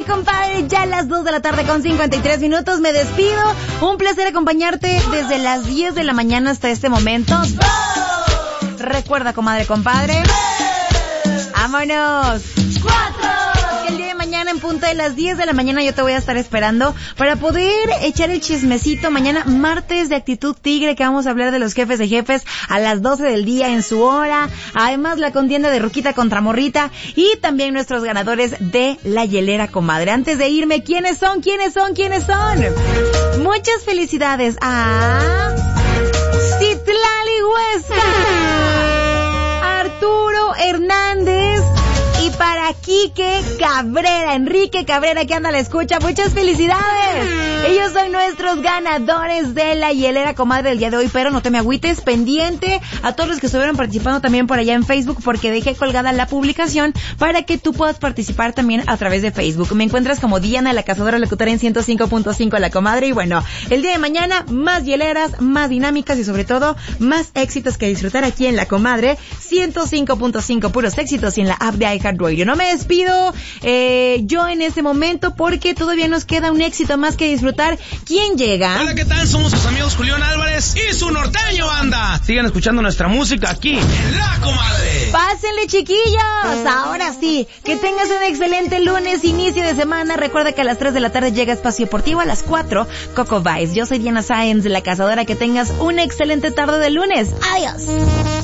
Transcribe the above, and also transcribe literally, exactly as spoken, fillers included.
compadre, ya a las dos de la tarde con cincuenta y tres minutos me despido. Un placer acompañarte desde las diez de la mañana hasta este momento. Recuerda, comadre, compadre, vámonos. El día de mañana en punto de las diez de la mañana yo te voy a estar esperando para poder echar el chismecito. Mañana martes de Actitud Tigre, que vamos a hablar de los jefes de jefes a las doce del día en su hora. Además la contienda de Ruquita contra Morrita y también nuestros ganadores de la hielera, comadre. Antes de irme, ¿quiénes son? ¿Quiénes son? ¿Quiénes son? Muchas felicidades a Citlali Huesca, Arturo Hernández y para Quique Cabrera, Enrique Cabrera, que anda a la escucha. Muchas felicidades. Ellos son nuestros ganadores de la hielera, comadre, del día de hoy. Pero no te me agüites, pendiente a todos los que estuvieron participando también por allá en Facebook, porque dejé colgada la publicación para que tú puedas participar también a través de Facebook. Me encuentras como Diana, la cazadora locutora, en ciento cinco punto cinco, la comadre. Y bueno, el día de mañana más hieleras, más dinámicas y sobre todo más éxitos que disfrutar aquí en la comadre. ciento cinco punto cinco, puros éxitos, y en la app de iHeartRadio. Yo no me despido eh, yo en este momento, porque todavía nos queda un éxito más que disfrutar. ¿Quién llega? Hola, ¿qué tal? Somos sus amigos Julián Álvarez y su norteño banda. Sigan escuchando nuestra música aquí en La Comadre. Pásenle, chiquillos. Ahora sí, que tengas un excelente lunes, inicio de semana. Recuerda que a las tres de la tarde llega Espacio Deportivo, a las cuatro Coco Vice. Yo soy Diana Sáenz, la cazadora. Que tengas una excelente tarde de lunes. Adiós.